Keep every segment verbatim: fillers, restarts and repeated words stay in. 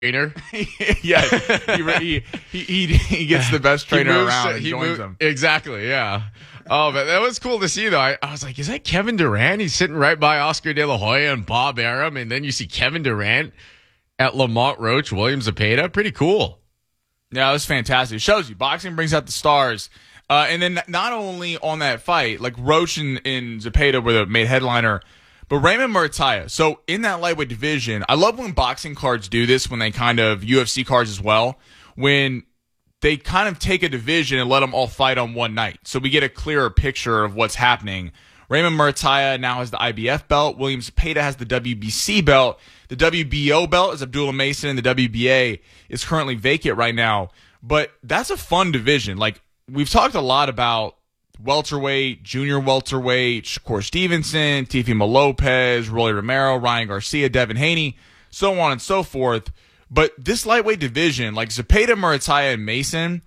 trainer. yeah, he, he he he gets the best trainer moves, around and he joins moved, them. Exactly, yeah. Oh, but that was cool to see, though. I, I was like, is that Kevin Durant? He's sitting right by Oscar De La Hoya and Bob Arum, and then you see Kevin Durant at Lamont Roach, William Zepeda. Pretty cool. Yeah, it was fantastic. It shows you boxing brings out the stars. Uh, and then not only on that fight, like Roach and, and Zepeda were the main headliner, but Raymond Murataya. So in that lightweight division, I love when boxing cards do this, when they kind of, U F C cards as well, when they kind of take a division and let them all fight on one night. So we get a clearer picture of what's happening. Raymond Murataya now has the I B F belt. William Zepeda has the W B C belt. The W B O belt is Abdullah Mason, and the W B A is currently vacant right now. But that's a fun division. Like, we've talked a lot about welterweight, junior welterweight, Shakur Stevenson, Teofimo Lopez, Rolly Romero, Ryan Garcia, Devin Haney, so on and so forth. But this lightweight division, like Zepeda, Murataya, and Mason,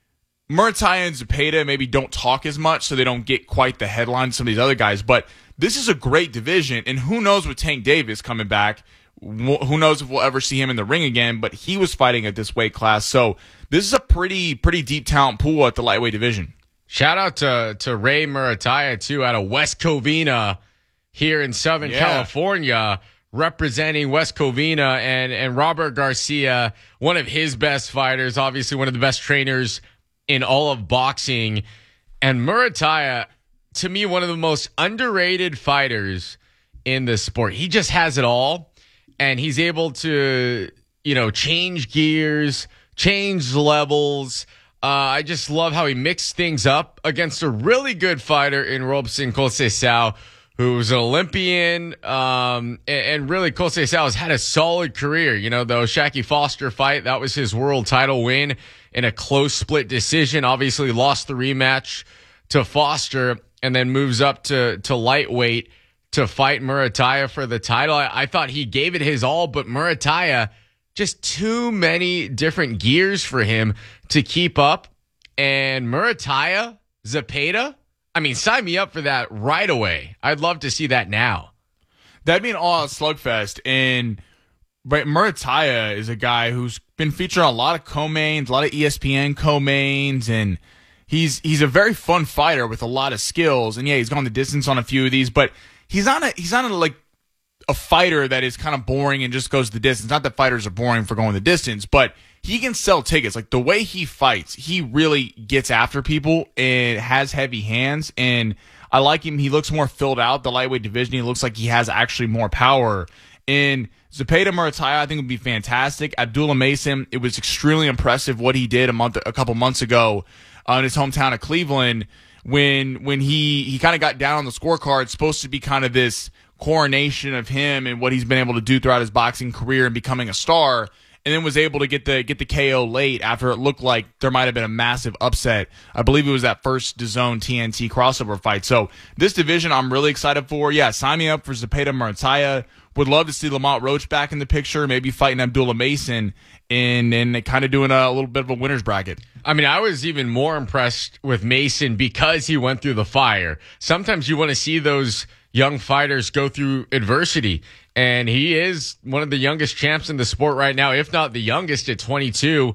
Murataya and Zepeda maybe don't talk as much, so they don't get quite the headlines some of these other guys. But this is a great division, and who knows with Tank Davis coming back. Who knows if we'll ever see him in the ring again, but he was fighting at this weight class. So this is a pretty pretty deep talent pool at the lightweight division. Shout out to, to Ray Murataya, too, out of West Covina here in Southern Yeah. California, representing West Covina, and, and Robert Garcia, one of his best fighters, obviously one of the best trainers in all of boxing. And Murataya, to me, one of the most underrated fighters in the sport. He just has it all, and he's able to, you know, change gears, change levels. Uh, I just love how he mixed things up against a really good fighter in Robson Conceição, who's an Olympian. Um, and, and really, Conceição has had a solid career. You know, the Oshaki Foster fight, that was his world title win in a close split decision. Obviously lost the rematch to Foster and then moves up to, to lightweight to fight Murataya for the title. I, I thought he gave it his all, but Murataya, just too many different gears for him to keep up. And Murataya, Zepeda, I mean, sign me up for that right away. I'd love to see that now. That'd be an all-out slugfest. And right, Murataya is a guy who's been featured on a lot of co-mains, a lot of E S P N co-mains, and he's he's a very fun fighter with a lot of skills. And yeah, he's gone the distance on a few of these, but he's not a he's not a, like a fighter that is kind of boring and just goes the distance. Not that fighters are boring for going the distance, but he can sell tickets. Like, the way he fights, he really gets after people and has heavy hands. And I like him. He looks more filled out, the lightweight division. He looks like he has actually more power. And Zepeda Murataya, I think, would be fantastic. Abdullah Mason, it was extremely impressive what he did a month, a couple months ago uh, in his hometown of Cleveland when when he, he kind of got down on the scorecard. It's supposed to be kind of this coronation of him and what he's been able to do throughout his boxing career and becoming a star, and then was able to get the get the K O late after it looked like there might have been a massive upset. I believe it was that first DAZN T N T crossover fight. So this division I'm really excited for. Yeah, sign me up for Zepeda Murataya. Would love to see Lamont Roach back in the picture, maybe fighting Abdullah Mason and, and kind of doing a, a little bit of a winner's bracket. I mean, I was even more impressed with Mason because he went through the fire. Sometimes you want to see those young fighters go through adversity, and he is one of the youngest champs in the sport right now, if not the youngest at twenty-two.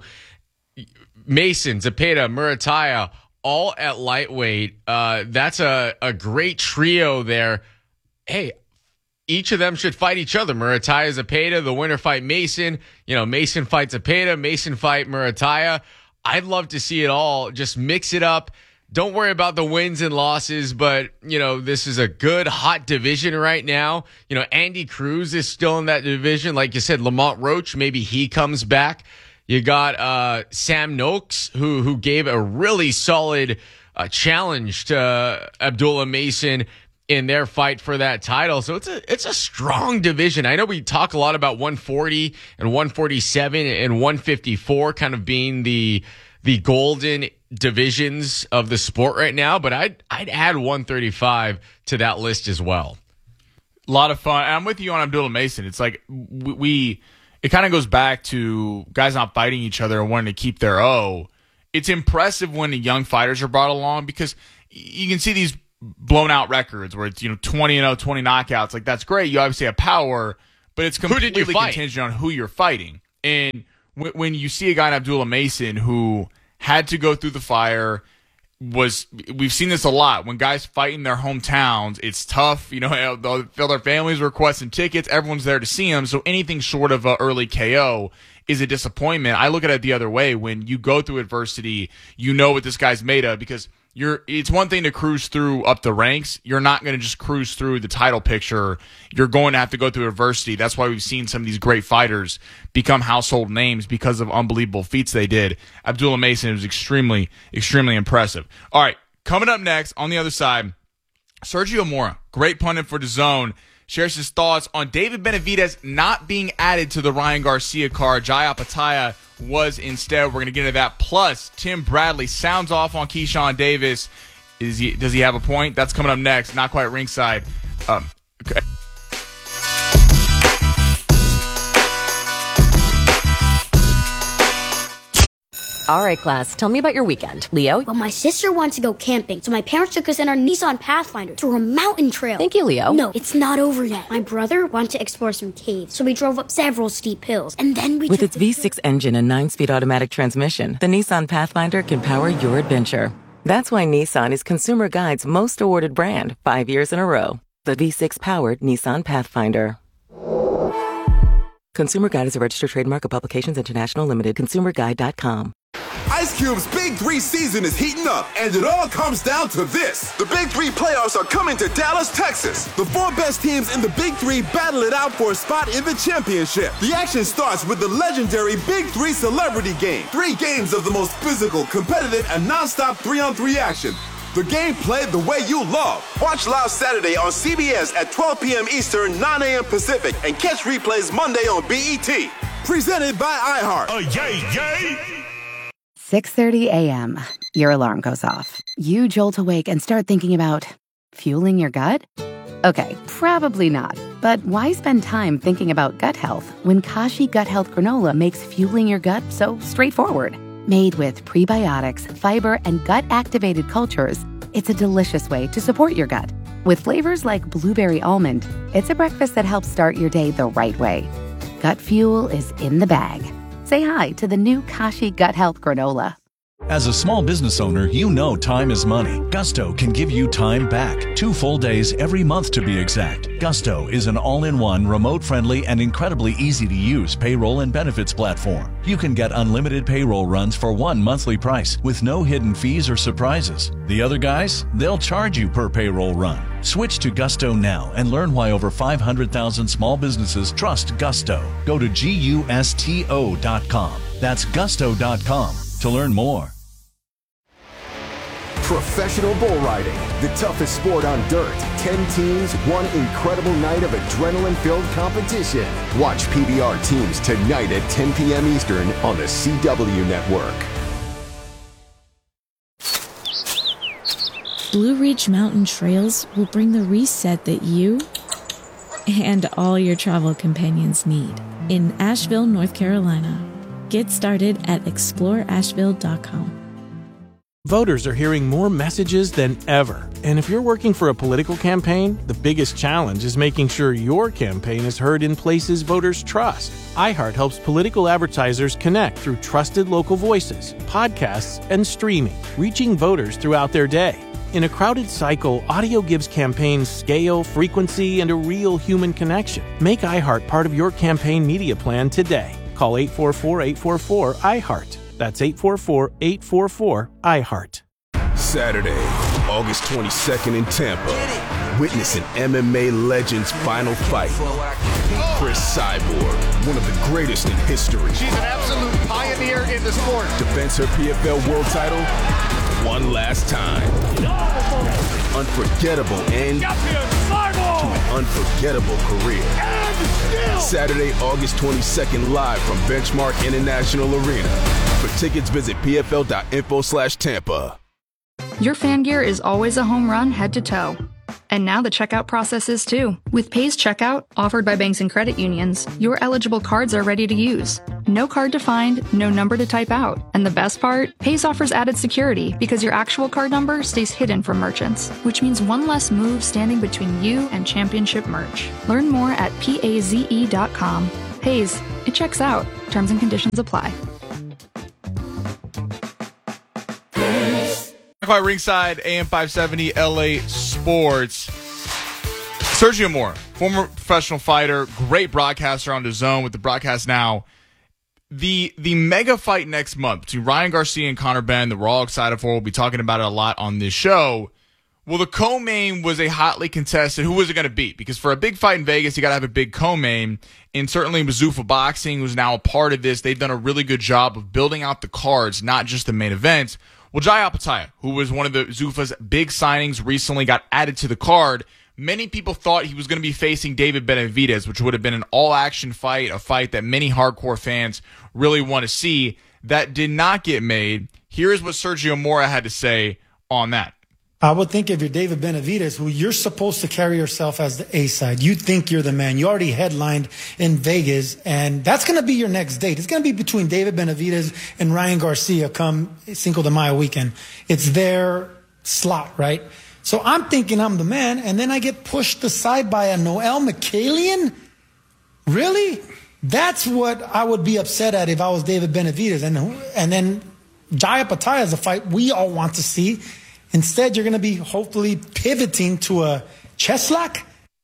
Mason, Zepeda, Murataya, all at lightweight. Uh, that's a, a great trio there. Hey, each of them should fight each other. Murataya, Zepeda, the winner fight Mason. You know, Mason fight Zepeda, Mason fight Murataya. I'd love to see it all. Just mix it up. Don't worry about the wins and losses, but, you know, this is a good, hot division right now. You know, Andy Cruz is still in that division. Like you said, Lamont Roach, maybe he comes back. You got uh, Sam Noakes, who who gave a really solid uh, challenge to uh, Abdullah Mason in their fight for that title. So it's a it's a strong division. I know we talk a lot about one forty and one forty-seven and one fifty-four kind of being the the golden divisions of the sport right now, but I'd I'd add one thirty-five to that list as well. A lot of fun. And I'm with you on Abdullah Mason. It's like we, we it kind of goes back to guys not fighting each other and wanting to keep their O. It's impressive when the young fighters are brought along because you can see these blown out records where it's, you know, twenty and oh, twenty knockouts. Like, that's great. You obviously have power, but it's completely contingent on who you're fighting. And w- when you see a guy in Abdullah Mason who had to go through the fire, was we've seen this a lot. When guys fight in their hometowns, it's tough. You know, they'll, their families requesting tickets. Everyone's there to see them. So anything short of an early K O is a disappointment. I look at it the other way. When you go through adversity, you know what this guy's made of, because You're, it's one thing to cruise through up the ranks. You're not going to just cruise through the title picture. You're going to have to go through adversity. That's why we've seen some of these great fighters become household names because of unbelievable feats they did. Abdullah Mason was extremely, extremely impressive. All right, coming up next on the other side, Sergio Mora, great pundit for DAZN, shares his thoughts on David Benavidez not being added to the Ryan Garcia card. Jai Opetaia was instead. We're going to get into that. Plus, Tim Bradley sounds off on Keyshawn Davis. Is he? Does he have a point? That's coming up next. Not quite ringside. Um, okay. All right, class, tell me about your weekend. Leo? Well, my sister wanted to go camping, so my parents took us in our Nissan Pathfinder to a mountain trail. Thank you, Leo. No, it's not over yet. My brother wanted to explore some caves, so we drove up several steep hills, and then we With took its V six engine and nine-speed automatic transmission, the Nissan Pathfinder can power your adventure. That's why Nissan is Consumer Guide's most awarded brand five years in a row. The V six-powered Nissan Pathfinder. Consumer Guide is a registered trademark of Publications International Limited. consumer guide dot com. Ice Cube's Big Three season is heating up, and it all comes down to this. The Big Three playoffs are coming to Dallas, Texas. The four best teams in the Big Three battle it out for a spot in the championship. The action starts with the legendary Big Three Celebrity Game. Three games of the most physical, competitive, and non-stop three-on-three action. The game played the way you love. Watch live Saturday on C B S at twelve p.m. Eastern, nine a.m. Pacific, and catch replays Monday on B E T. Presented by iHeart. Oh, yay, yay! six thirty a.m. Your alarm goes off. You jolt awake and start thinking about fueling your gut? Okay, probably not. But why spend time thinking about gut health when Kashi Gut Health Granola makes fueling your gut so straightforward? Made with prebiotics, fiber, and gut-activated cultures, it's a delicious way to support your gut. With flavors like blueberry almond, it's a breakfast that helps start your day the right way. Gut fuel is in the bag. Say hi to the new Kashi Gut Health Granola. As a small business owner, you know time is money. Gusto can give you time back. Two full days every month to be exact. Gusto is an all-in-one, remote-friendly, and incredibly easy-to-use payroll and benefits platform. You can get unlimited payroll runs for one monthly price with no hidden fees or surprises. The other guys, they'll charge you per payroll run. Switch to Gusto now and learn why over five hundred thousand small businesses trust Gusto. Go to gusto dot com. That's gusto dot com to learn more. Professional bull riding, the toughest sport on dirt. Ten teams, one incredible night of adrenaline-filled competition. Watch P B R teams tonight at ten p.m. Eastern on the C W Network. Blue Ridge Mountain Trails will bring the reset that you and all your travel companions need in Asheville, North Carolina. Get started at explore asheville dot com. Voters are hearing more messages than ever. And if you're working for a political campaign, the biggest challenge is making sure your campaign is heard in places voters trust. iHeart helps political advertisers connect through trusted local voices, podcasts, and streaming, reaching voters throughout their day. In a crowded cycle, audio gives campaigns scale, frequency, and a real human connection. Make iHeart part of your campaign media plan today. Call eight four four, eight four four, I heart. That's eight four four, eight four four, I heart. Saturday, August twenty-second in Tampa. Witness an M M A legend's final fight. Chris Cyborg, one of the greatest in history. She's an absolute pioneer in the sport. Defends her P F L world title one last time. Unforgettable end to an unforgettable career. Saturday, August twenty-second, live from Benchmark International Arena. For tickets, visit p f l dot info slash Tampa. Your fan gear is always a home run head to toe. And now the checkout process is too. With Pays Checkout, offered by banks and credit unions, your eligible cards are ready to use. No card to find, no number to type out. And the best part? Pays offers added security because your actual card number stays hidden from merchants, which means one less move standing between you and championship merch. Learn more at paze dot com. Pays, It checks out. Terms and conditions apply. By ringside, A M five seventy, L A Sports. Sergio Mora, former professional fighter, great broadcaster on DAZN with the Broadcast Now. The the mega fight next month between Ryan Garcia and Conor Benn that we're all excited for. We'll be talking about it a lot on this show. Well, the co-main was a hotly contested. Who was it going to beat? Because for a big fight in Vegas, you got to have a big co-main. And certainly with Zuffa Boxing, who's now a part of this, they've done a really good job of building out the cards, not just the main events. Well, Jai Opetaia, who was one of the Zuffa's big signings, recently got added to the card. Many people thought he was going to be facing David Benavidez, which would have been an all-action fight, a fight that many hardcore fans really want to see. That did not get made. Here is what Sergio Mora had to say on that. I would think if you're David Benavidez, who you're supposed to carry yourself as the A side, you think you're the man. You already headlined in Vegas, and that's going to be your next date. It's going to be between David Benavidez and Ryan Garcia come Cinco de Mayo weekend. It's their slot, right? So I'm thinking I'm the man, and then I get pushed aside by a Noel Mikhailian? Really? That's what I would be upset at if I was David Benavidez. And, and then Jai Opetaia is a fight we all want to see. Instead, you're going to be hopefully pivoting to a Cheslak.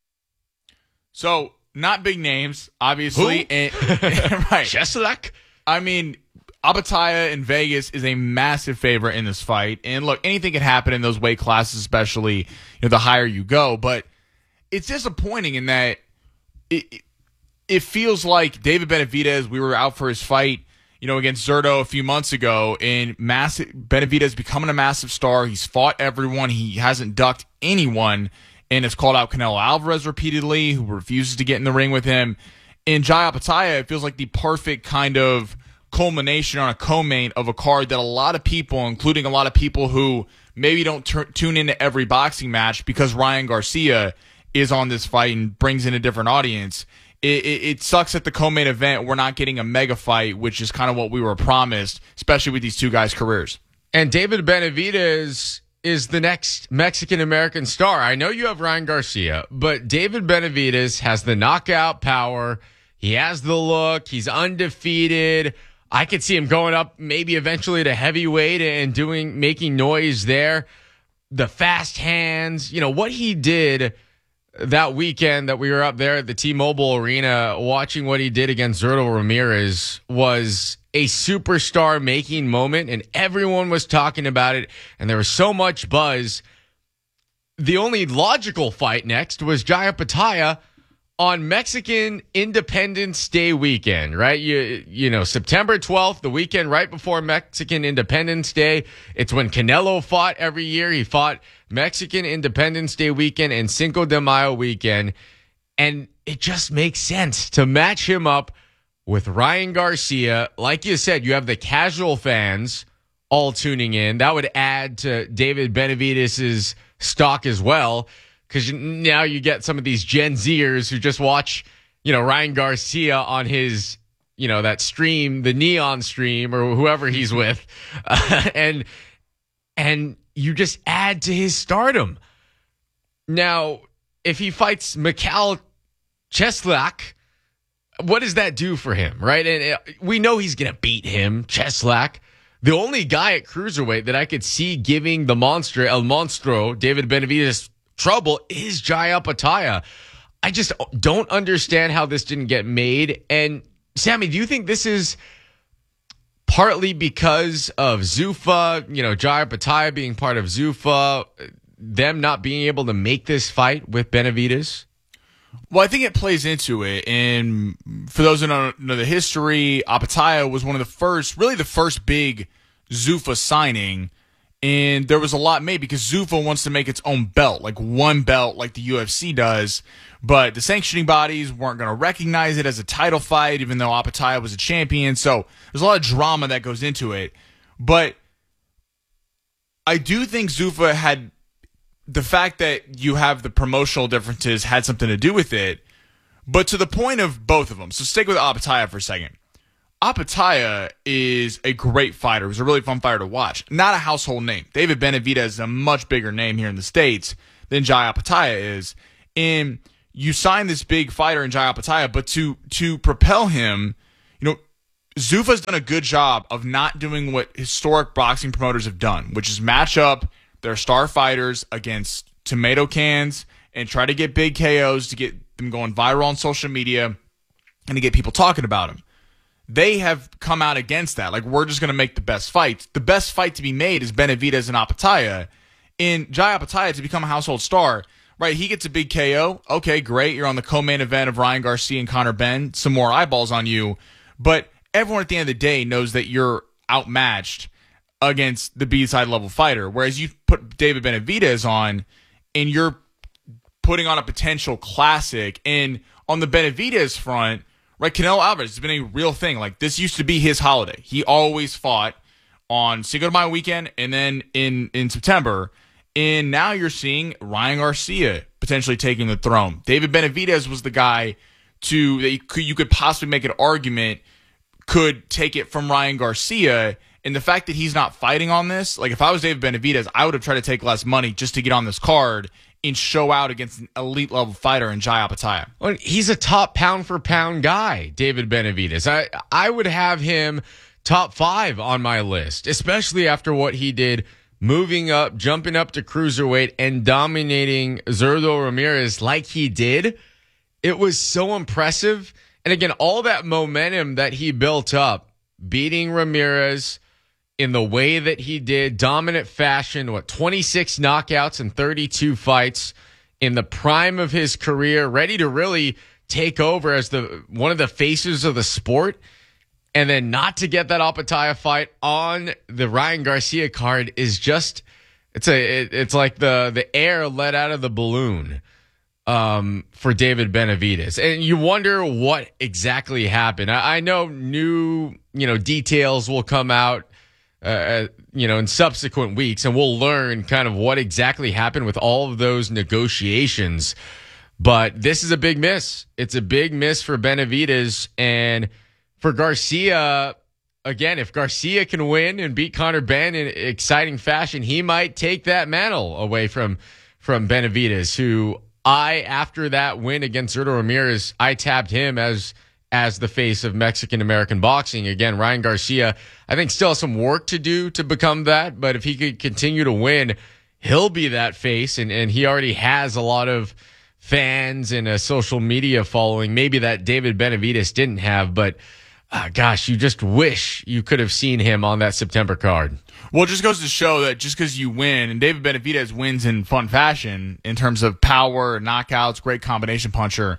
So, not big names, obviously. And, right. Cheslak? I mean, Opetaia in Vegas is a massive favorite in this fight. And look, anything can happen in those weight classes, especially you know, the higher you go. But it's disappointing in that it, it feels like David Benavidez, we were out for his fight, you know, against Zurdo a few months ago, and massive Benavidez becoming a massive star. He's fought everyone. He hasn't ducked anyone, and has called out Canelo Alvarez repeatedly, who refuses to get in the ring with him. And Jai Opetaia, it feels like the perfect kind of culmination on a co-main of a card that a lot of people, including a lot of people who maybe don't t- tune into every boxing match because Ryan Garcia is on this fight and brings in a different audience. It, it, it sucks at the co-main event we're not getting a mega fight, which is kind of what we were promised, especially with these two guys' careers. And David Benavidez is the next Mexican-American star. I know you have Ryan Garcia, but David Benavidez has the knockout power. He has the look. He's undefeated. I could see him going up maybe eventually to heavyweight and doing making noise there. The fast hands, you know, what he did that weekend that we were up there at the T-Mobile Arena watching what he did against Zurdo Ramirez was a superstar making moment, and everyone was talking about it, and there was so much buzz. The only logical fight next was Jai Opetaia on Mexican Independence Day weekend, right? You you know, September twelfth, the weekend right before Mexican Independence Day. It's when Canelo fought every year. He fought Mexican Independence Day weekend and Cinco de Mayo weekend. And it just makes sense to match him up with Ryan Garcia. Like you said, you have the casual fans all tuning in. That would add to David Benavidez's stock as well, because now you get some of these Gen Zers who just watch, you know, Ryan Garcia on his, you know, that stream, the Neon stream or whoever he's with. Uh, and, and you just add to his stardom. Now, if he fights Mikhail Cheslak, what does that do for him, right? And we know he's going to beat him, Cheslak. The only guy at cruiserweight that I could see giving the monster, El Monstro, David Benavidez, trouble is Jai Opetaia. I just don't understand how this didn't get made. And Sammy, do you think this is partly because of Zuffa, you know, Jai Opetaia being part of Zuffa, them not being able to make this fight with Benavidez? Well, I think it plays into it. And for those who don't know the history, Opetaia was one of the first, really the first big Zuffa signing. And there was a lot made because Zuffa wants to make its own belt, like one belt like the U F C does. But the sanctioning bodies weren't going to recognize it as a title fight, even though Opetaia was a champion. So there's a lot of drama that goes into it. But I do think Zuffa had the fact that you have the promotional differences had something to do with it. But to the point of both of them. So stick with Opetaia for a second. Opetaia is a great fighter. He's a really fun fighter to watch. Not a household name. David Benavidez is a much bigger name here in the States than Jai Opetaia is. And you sign this big fighter in Jai Opetaia, but to to propel him Zuffa's done a good job of not doing what historic boxing promoters have done, which is match up their star fighters against tomato cans and try to get big K Os to get them going viral on social media and to get people talking about them. They have come out against that. Like, we're just going to make the best fight. The best fight to be made is Benavidez and Apataya. In Jai Apataya, to become a household star, right, he gets a big K O. Okay, great. You're on the co-main event of Ryan Garcia and Conor Benn. Some more eyeballs on you. But everyone at the end of the day knows that you're outmatched against the B-side level fighter. Whereas you put David Benavidez on, and you're putting on a potential classic. And on the Benavidez front, right, Canelo Alvarez has been a real thing. Like, this used to be his holiday. He always fought on Cinco de Mayo weekend and then in, in September. And now you're seeing Ryan Garcia potentially taking the throne. David Benavidez was the guy to that you could, you could possibly make an argument could take it from Ryan Garcia. And the fact that he's not fighting on this, like, if I was David Benavidez, I would have tried to take less money just to get on this card and show out against an elite level fighter in Jai Apataya. Well, he's a top pound for pound guy, David Benavidez. I I would have him top five on my list, especially after what he did moving up, jumping up to cruiserweight and dominating Zurdo Ramirez like he did. It was so impressive. And again, all that momentum that he built up, beating Ramirez in the way that he did, dominant fashion, what, twenty-six knockouts and thirty-two fights in the prime of his career, ready to really take over as the one of the faces of the sport. And then not to get that Apataya fight on the Ryan Garcia card is just, it's a, it, it's like the, the air let out of the balloon um, for David Benavidez. And you wonder what exactly happened. I, I know new, you know, details will come out, uh, you know, in subsequent weeks, and we'll learn kind of what exactly happened with all of those negotiations. But this is a big miss. It's a big miss for Benavidez. And for Garcia, again, if Garcia can win and beat Conor Benn in exciting fashion, he might take that mantle away from, from Benavidez, who I, after that win against Zurdo Ramirez, I tabbed him as as the face of Mexican-American boxing. Again, Ryan Garcia, I think, still has some work to do to become that, but if he could continue to win, he'll be that face, and, and he already has a lot of fans and a social media following, maybe that David Benavidez didn't have, but uh, gosh, you just wish you could have seen him on that September card. Well, it just goes to show that just because you win, and David Benavidez wins in fun fashion in terms of power, knockouts, great combination puncher,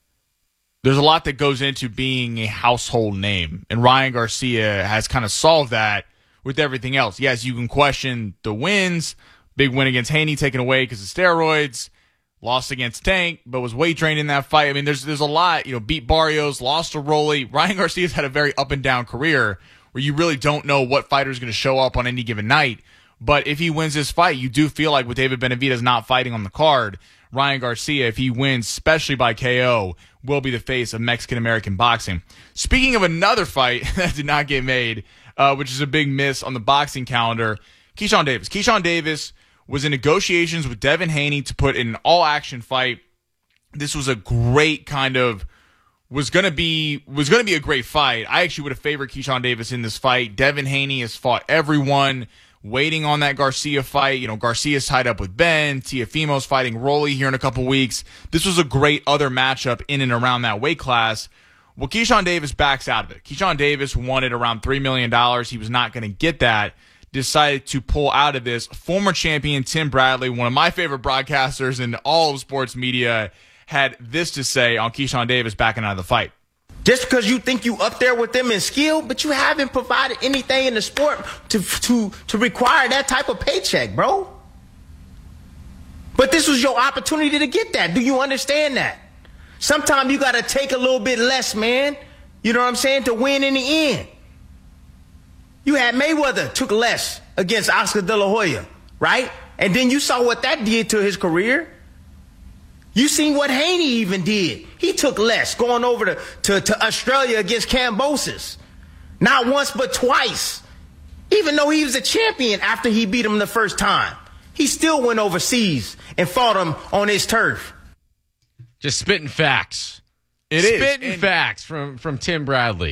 there's a lot that goes into being a household name. And Ryan Garcia has kind of solved that with everything else. Yes, you can question the wins. Big win against Haney taken away because of steroids. Lost against Tank, but was weight trained in that fight. I mean, there's there's a lot. You know, beat Barrios, lost to Rolly. Ryan Garcia's had a very up and down career where you really don't know what fighter is going to show up on any given night. But if he wins this fight, you do feel like with David Benavidez not fighting on the card, Ryan Garcia, if he wins, especially by K O, will be the face of Mexican-American boxing. Speaking of another fight that did not get made, uh, which is a big miss on the boxing calendar, Keyshawn Davis. Keyshawn Davis was in negotiations with Devin Haney to put in an all-action fight. This was a great kind of was going to be was going to be a great fight. I actually would have favored Keyshawn Davis in this fight. Devin Haney has fought everyone, waiting on that Garcia fight. You know, Garcia's tied up with Ben. Teofimo's fighting Rolly here in a couple weeks. This was a great other matchup in and around that weight class. Well, Keyshawn Davis backs out of it. Keyshawn Davis wanted around three million dollars. He was not going to get that. Decided to pull out of this. Former champion Tim Bradley, one of my favorite broadcasters in all of sports media, had this to say on Keyshawn Davis backing out of the fight. Just because you think you up there with them in skill, but you haven't provided anything in the sport to to to require that type of paycheck, bro. But this was your opportunity to get that. Do you understand that? Sometimes you got to take a little bit less, man. You know what I'm saying? To win in the end. You had Mayweather took less against Oscar De La Hoya, right? And then you saw what that did to his career. You seen what Haney even did. He took less going over to, to, to Australia against Kambosos. Not once, but twice. Even though he was a champion after he beat him the first time. He still went overseas and fought him on his turf. Just spitting facts. It spitting is. Spitting facts from, from Tim Bradley.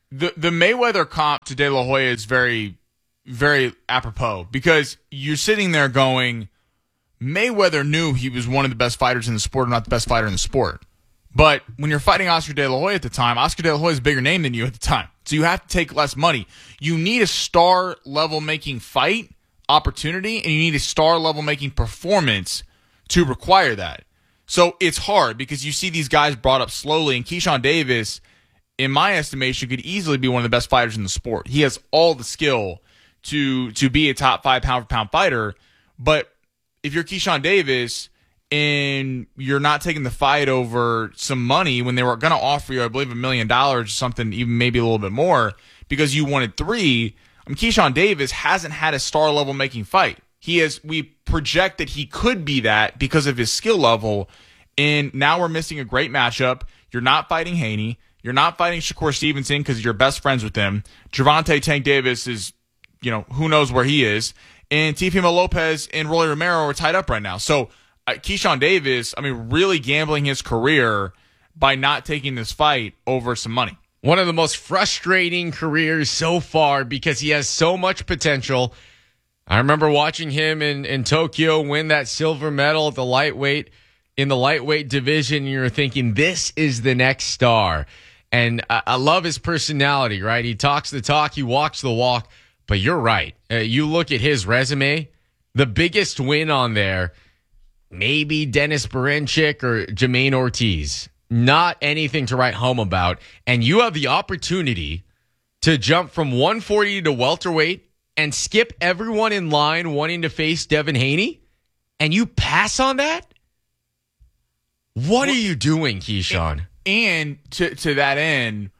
the the Mayweather comp to De La Hoya is very, very apropos because you're sitting there going, Mayweather knew he was one of the best fighters in the sport, or not the best fighter in the sport. But when you're fighting Oscar De La Hoya at the time, Oscar De La Hoya is a bigger name than you at the time. So you have to take less money. You need a star level making fight opportunity, and you need a star level making performance to require that. So it's hard because you see these guys brought up slowly, and Keyshawn Davis, in my estimation, could easily be one of the best fighters in the sport. He has all the skill to to be a top five pound for pound fighter. But if you're Keyshawn Davis and you're not taking the fight over some money when they were going to offer you, I believe, a million dollars or something, even maybe a little bit more, because you wanted three, I mean, Keyshawn Davis hasn't had a star level making fight. He has, we project that he could be that because of his skill level. And now we're missing a great matchup. You're not fighting Haney. You're not fighting Shakur Stevenson because you're best friends with him. Gervonta Tank Davis is, you know, who knows where he is. And Teofimo Lopez and Rolly Romero are tied up right now. So uh, Keyshawn Davis, I mean, really gambling his career by not taking this fight over some money. One of the most frustrating careers so far because he has so much potential. I remember watching him in, in Tokyo win that silver medal at the lightweight in the lightweight division. And you're thinking, this is the next star. And I, I love his personality, right? He talks the talk, he walks the walk. But you're right. Uh, you look at his resume, the biggest win on there, maybe Dennis Berinchyk or Jermaine Ortiz. Not anything to write home about. And you have the opportunity to jump from one forty to welterweight and skip everyone in line wanting to face Devin Haney, and you pass on that? What well, are you doing, Keyshawn? And, and to to that end,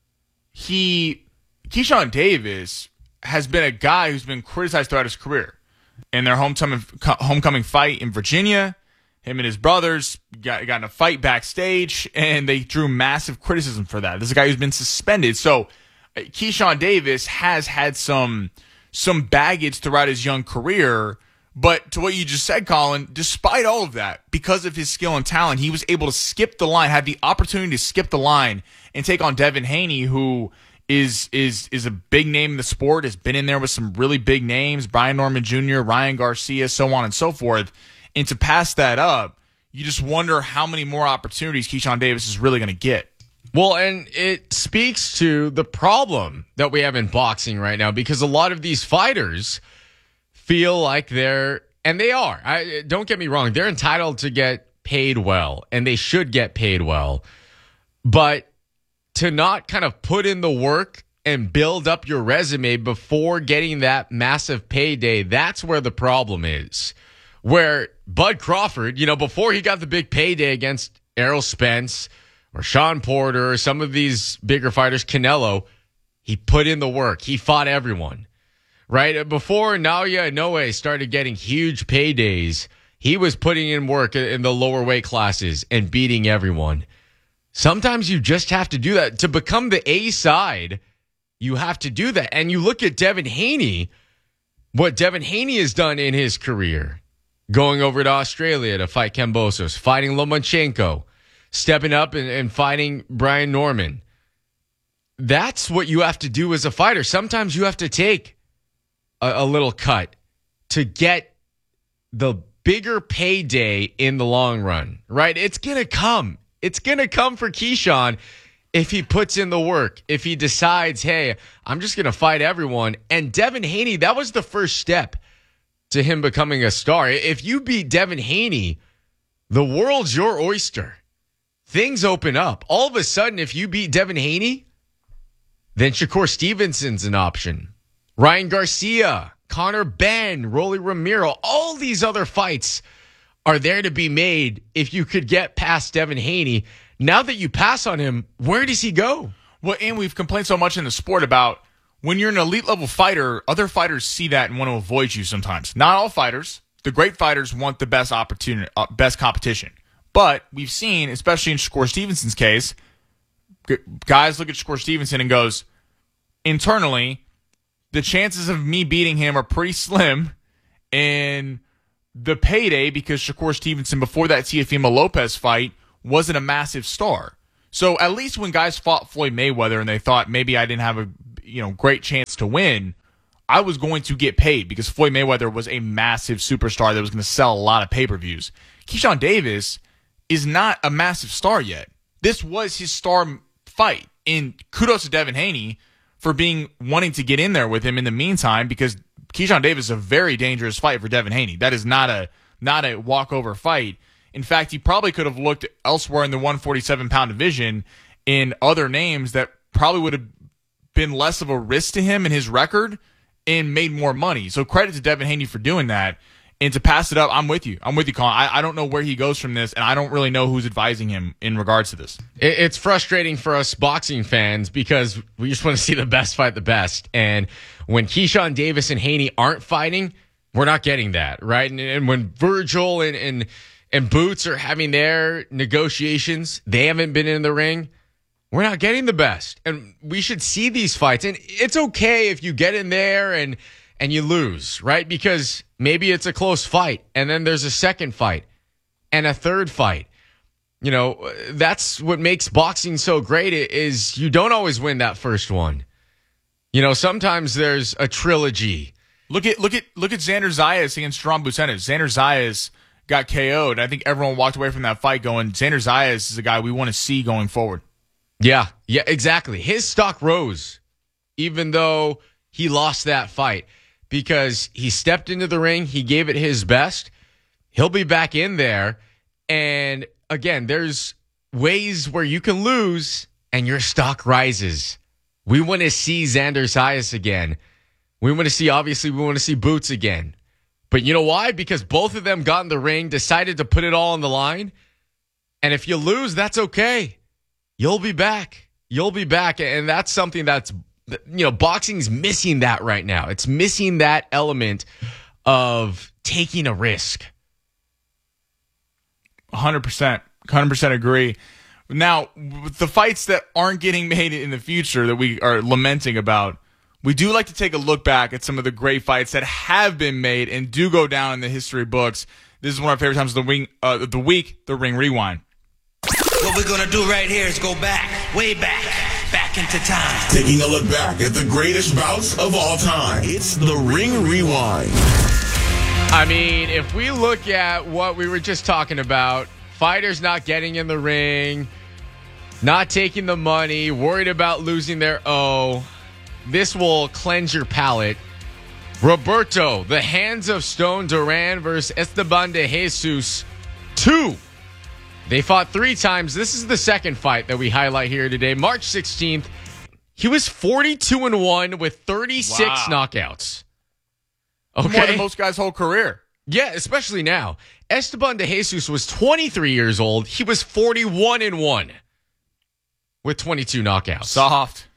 he Keyshawn Davis has been a guy who's been criticized throughout his career. In their homecoming homecoming fight in Virginia, him and his brothers got, got in a fight backstage, and they drew massive criticism for that. This is a guy who's been suspended. So uh, Keyshawn Davis has had some some baggage throughout his young career. But to what you just said, Colin, despite all of that, because of his skill and talent, he was able to skip the line, had the opportunity to skip the line and take on Devin Haney, who is is is a big name in the sport, has been in there with some really big names, Brian Norman Junior, Ryan Garcia, so on and so forth. And to pass that up, you just wonder how many more opportunities Keyshawn Davis is really going to get. Well, and it speaks to the problem that we have in boxing right now, because a lot of these fighters feel like they're, and they are, I, don't get me wrong, they're entitled to get paid well, and they should get paid well. But to not kind of put in the work and build up your resume before getting that massive payday, that's where the problem is. Where Bud Crawford, you know, before he got the big payday against Errol Spence or Sean Porter or some of these bigger fighters, Canelo, he put in the work. He fought everyone, right? Before Naoya Inoue started getting huge paydays, he was putting in work in the lower weight classes and beating everyone. Sometimes you just have to do that. To become the A side, you have to do that. And you look at Devin Haney, what Devin Haney has done in his career, going over to Australia to fight Kambosos, fighting Lomachenko, stepping up and, and fighting Brian Norman. That's what you have to do as a fighter. Sometimes you have to take a, a little cut to get the bigger payday in the long run, right? It's going to come. It's going to come for Keyshawn if he puts in the work, if he decides, hey, I'm just going to fight everyone. And Devin Haney, that was the first step to him becoming a star. If you beat Devin Haney, the world's your oyster. Things open up. All of a sudden, if you beat Devin Haney, then Shakur Stevenson's an option. Ryan Garcia, Conor Benn, Rolly Romero, all these other fights are there to be made if you could get past Devin Haney. Now that you pass on him, where does he go? Well, and we've complained so much in the sport about when you're an elite level fighter, other fighters see that and want to avoid you sometimes. Not all fighters. The great fighters want the best opportunity, uh, best competition. But we've seen, especially in Shakur Stevenson's case, g- guys look at Shakur Stevenson and goes, internally, the chances of me beating him are pretty slim, and the payday, because Shakur Stevenson, before that Teofimo Lopez fight, wasn't a massive star. So at least when guys fought Floyd Mayweather and they thought maybe I didn't have a you know great chance to win, I was going to get paid because Floyd Mayweather was a massive superstar that was going to sell a lot of pay-per-views. Keyshawn Davis is not a massive star yet. This was his star fight. And kudos to Devin Haney for being wanting to get in there with him in the meantime, because Keyshawn Davis is a very dangerous fight for Devin Haney. That is not a not a walkover fight. In fact, he probably could have looked elsewhere in the one forty-seven pound division in other names that probably would have been less of a risk to him in his record and made more money. So credit to Devin Haney for doing that. And to pass it up, I'm with you. I'm with you, Colin. I, I don't know where he goes from this, and I don't really know who's advising him in regards to this. It, it's frustrating for us boxing fans because we just want to see the best fight the best. And when Keyshawn Davis and Haney aren't fighting, we're not getting that, right? And, and when Virgil and, and, and Boots are having their negotiations, they haven't been in the ring, we're not getting the best. And we should see these fights. And it's okay if you get in there and and you lose, right? Because maybe it's a close fight, and then there's a second fight and a third fight. You know, that's what makes boxing so great is you don't always win that first one. You know, sometimes there's a trilogy. Look at look at look at Xander Zayas against Jerome Bucenas. Xander Zayas got K O'd. I think everyone walked away from that fight going, Xander Zayas is a guy we want to see going forward. Yeah, yeah, exactly. His stock rose, even though he lost that fight. Because he stepped into the ring, he gave it his best. He'll be back in there. And again, there's ways where you can lose and your stock rises. We want to see Xander Zayas again. We want to see, obviously, we want to see Boots again. But you know why? Because both of them got in the ring, decided to put it all on the line. And if you lose, that's okay. You'll be back. You'll be back. And that's something that's, you know, boxing's missing that right now. It's missing that element of taking a risk. one hundred percent. one hundred percent agree. Now, the fights that aren't getting made in the future that we are lamenting about, we do like to take a look back at some of the great fights that have been made and do go down in the history books. This is one of my favorite times of the, wing, uh, the week, the Ring Rewind. What we're going to do right here is go back, way back. Back into time. Taking a look back at the greatest bouts of all time. It's the Ring Rewind. I mean, if we look at what we were just talking about, fighters not getting in the ring, not taking the money, worried about losing their O, this will cleanse your palate. Roberto, the Hands of Stone Duran versus Esteban de Jesus two. They fought three times. This is the second fight that we highlight here today. March sixteenth, he was forty-two and one with thirty-six wow. knockouts. Okay. More than most guys' whole career. Yeah, especially now. Esteban de Jesus was twenty-three years old. He was forty-one and one with twenty-two knockouts. Soft.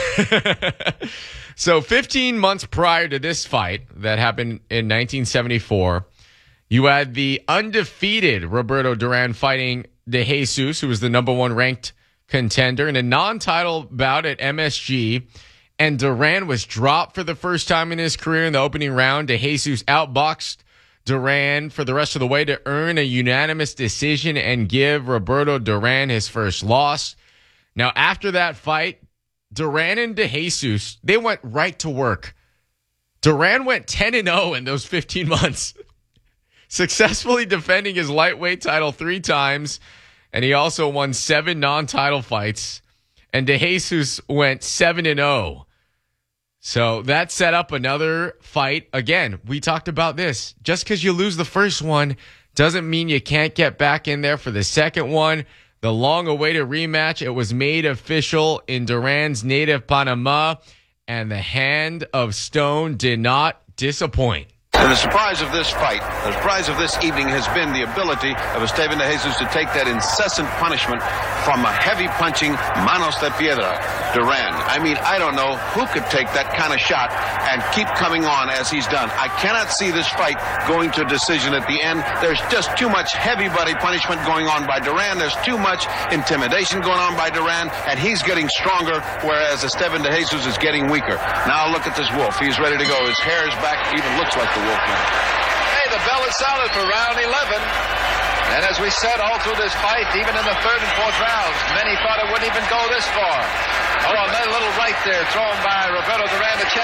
So fifteen months prior to this fight that happened in nineteen seventy-four, you had the undefeated Roberto Duran fighting De Jesus, who was the number one ranked contender in a non-title bout at M S G. And Duran was dropped for the first time in his career in the opening round. De Jesus outboxed Duran for the rest of the way to earn a unanimous decision and give Roberto Duran his first loss. Now, after that fight, Duran and De Jesus, they went right to work. Duran went ten and oh in those fifteen months. Successfully defending his lightweight title three times, and he also won seven non-title fights. And De Jesus went seven and oh. So that set up another fight. Again, we talked about this. Just because you lose the first one doesn't mean you can't get back in there for the second one. The long-awaited rematch, it was made official in Duran's native Panama, and the Hand of Stone did not disappoint. And the surprise of this fight, the surprise of this evening has been the ability of Esteban de Jesus to take that incessant punishment from a heavy punching Manos de Piedra, Duran. I mean, I don't know who could take that kind of shot and keep coming on as he's done. I cannot see this fight going to a decision at the end. There's just too much heavy body punishment going on by Duran. There's too much intimidation going on by Duran, and he's getting stronger, whereas Esteban de Jesus is getting weaker. Now look at this wolf. He's ready to go. His hair is back. Even looks like the wolf. Hey, the bell is sounded for round eleven. And as we said all through this fight, even in the third and fourth rounds, many thought it wouldn't even go this far. Oh, another little right there thrown by Roberto Duran. The